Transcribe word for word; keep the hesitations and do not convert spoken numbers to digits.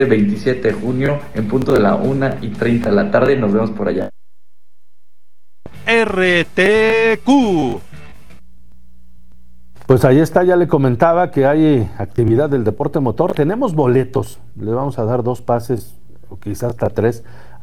veintisiete de junio en punto de la una y treinta de la tarde. Nos vemos por allá. R T Q. Pues ahí está, ya le comentaba que hay actividad del deporte motor. Tenemos boletos, le vamos a dar dos pases o quizás hasta tres